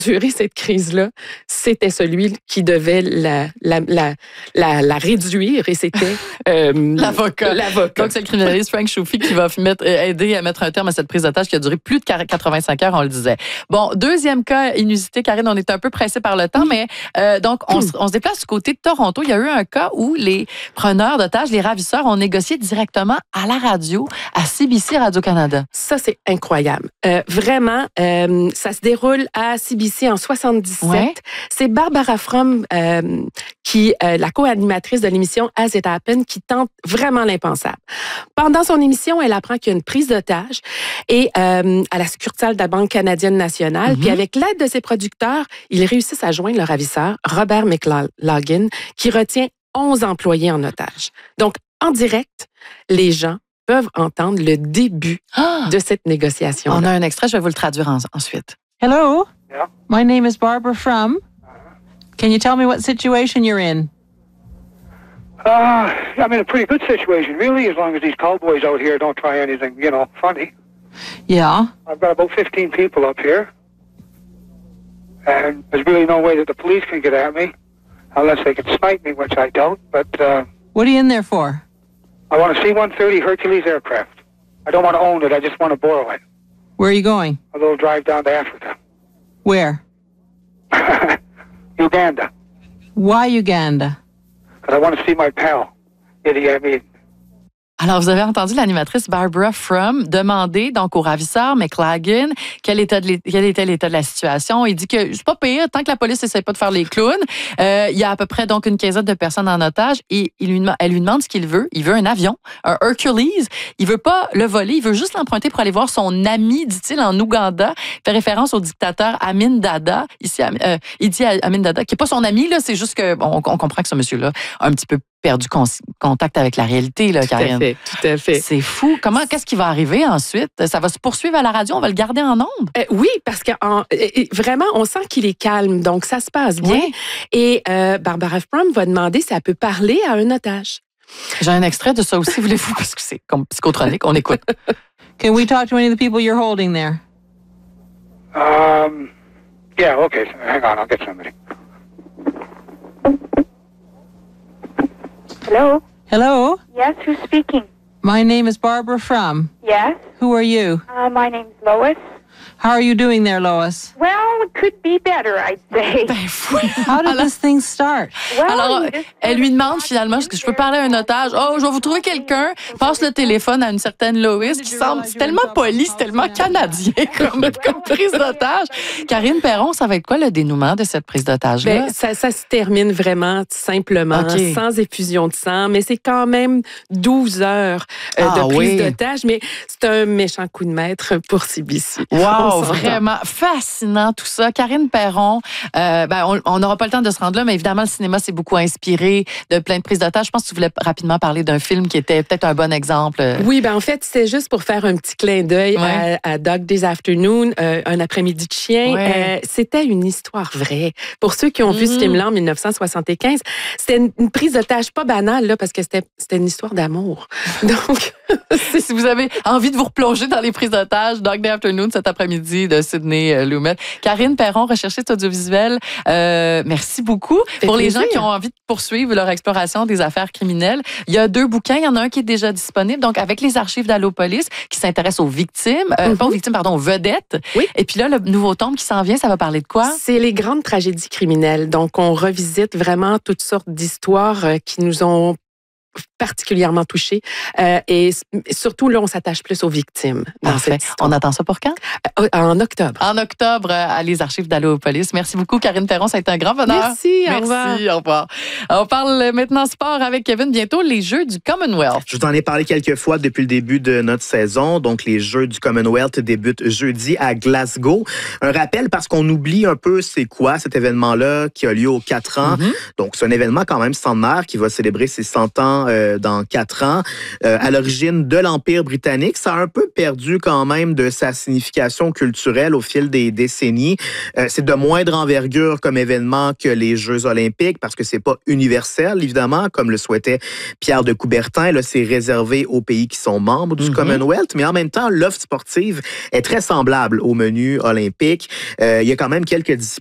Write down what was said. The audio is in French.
duré cette crise-là, c'était celui qui devait la réduire et c'était l'avocat. Donc, c'est le criminaliste Frank Schufi qui va aider à mettre un terme à cette prise d'otage qui a duré plus de 85 heures, on le disait. Bon, deuxième cas inusité, Karine, on est un peu pressé par le temps, mais donc on se déplace du côté de Toronto. Il y a eu un cas où les preneurs d'otages, les ravisseurs, ont négocié directement à la radio, à CBC Radio-Canada. Ça, c'est incroyable. Vraiment, ça se déroule à CBC en 77. Ouais. C'est Barbara Frum, la co-animatrice de l'émission As It Happened, qui tente vraiment l'impensable. Pendant son émission, elle apprend qu'il y a une prise d'otage et à la succursale de la Banque canadienne nationale. Puis avec l'aide de ses producteurs, ils réussissent à joindre le ravisseur, Robert McLaughlin, qui retient 11 employés en otage. Donc, en direct, les gens peuvent entendre le début de cette négociation. On a un extrait, je vais vous le traduire ensuite. Hello. Yeah. My name is Barbara Frum. Can you tell me what situation you're in? I'm in a pretty good situation, really, as long as these cowboys out here don't try anything, funny. Yeah. I've got about 15 people up here. And there's really no way that the police can get at me, unless they can snipe me, which I doubt, but... What are you in there for? I want a C-130 Hercules aircraft. I don't want to own it, I just want to borrow it. Where are you going? A little drive down to Africa. Where? Uganda. Why Uganda? Because I want to see my pal, Idi Amin. Alors, vous avez entendu l'animatrice Barbara Frum demander donc au ravisseur McLaughlin quel était l'état de la situation. Il dit que c'est pas pire, tant que la police n'essaie pas de faire les clowns. Il y a à peu près donc une quinzaine de personnes en otage et elle lui demande ce qu'il veut. Il veut un avion, un Hercules. Il veut pas le voler, il veut juste l'emprunter pour aller voir son ami, dit-il, en Ouganda. Il fait référence au dictateur Amin Dada. Ici, il dit Amin Dada, qui est pas son ami, là, c'est juste que on comprend que ce monsieur-là a un petit peu perdu contact avec la réalité, là, Karine. Tout à fait. C'est fou. Qu'est-ce qui va arriver ensuite? Ça va se poursuivre à la radio? On va le garder en ondes? Oui, parce que vraiment, on sent qu'il est calme, donc ça se passe bien. Oui. Et Barbara Frum va demander si elle peut parler à un otage. J'ai un extrait de ça aussi, voulez-vous? Parce que c'est comme psychotronique. On écoute. Can we talk to any of the people you're holding there? Yeah, okay. Hang on, I'll get somebody. Hello? Hello? Yes, who's speaking? My name is Barbara Frum. Yes? Who are you? My name's Lois. How are you doing there, Lois? Well, it could be better, I'd say. How did this thing start? Well, alors, elle lui demande finalement, est-ce que je peux parler à un otage? Oh, je vais vous trouver quelqu'un. Passe le téléphone à une certaine Lois qui semble tellement polie, c'est tellement canadien comme prise d'otage. Karine Perron, ça va être quoi le dénouement de cette prise d'otage-là? Ça se termine vraiment simplement, sans effusion de sang, mais c'est quand même 12 heures de prise d'otage, mais c'est un méchant coup de maître pour CBC. Wow, vraiment fascinant tout ça. Karine Perron, on n'aura pas le temps de se rendre là, mais évidemment, le cinéma s'est beaucoup inspiré de plein de prises d'otages. Je pense que tu voulais rapidement parler d'un film qui était peut-être un bon exemple. Oui, en fait, c'est juste pour faire un petit clin d'œil à Dog Days Afternoon, un après-midi de chien. Ouais. C'était une histoire vraie. Pour ceux qui ont vu ce film-là en 1975, c'était une prise d'otage pas banale, là, parce que c'était une histoire d'amour. Donc, si vous avez envie de vous replonger dans les prises d'otages, Dog Day Afternoon cet après-midi de Sidney Lumet. Karine Perron, recherchiste audiovisuelle, merci beaucoup. Pour les gens qui ont envie de poursuivre leur exploration des affaires criminelles, il y a 2 bouquins. Il y en a un qui est déjà disponible, donc avec les archives d'Allopolis, qui s'intéresse aux victimes, pas aux victimes, pardon, aux vedettes. Oui. Et puis là, le nouveau tome qui s'en vient, ça va parler de quoi? C'est les grandes tragédies criminelles. Donc, on revisite vraiment toutes sortes d'histoires qui nous ont particulièrement touchés. Et surtout, là, on s'attache plus aux victimes. Parfait. On attend ça pour quand? En octobre. En octobre, à les archives d'Allopolis. Merci beaucoup, Karine Perron. Ça a été un grand bonheur. Merci, au revoir. Merci, au revoir. On parle maintenant sport avec Kevin. Bientôt, les Jeux du Commonwealth. Je vous en ai parlé quelques fois depuis le début de notre saison. Donc, les Jeux du Commonwealth débutent jeudi à Glasgow. Un rappel parce qu'on oublie un peu c'est quoi cet événement-là qui a lieu aux 4 ans. Donc, c'est un événement quand même centenaire qui va célébrer ses 100 ans dans 4 ans. À l'origine de l'Empire britannique, ça a un peu perdu quand même de sa signification culturelle au fil des décennies. C'est de moindre envergure comme événement que les Jeux olympiques parce que c'est pas universel, évidemment, comme le souhaitait Pierre de Coubertin. Là, c'est réservé aux pays qui sont membres du Commonwealth, mais en même temps, l'offre sportive est très semblable au menu olympique. Il y a quand même quelques disciplines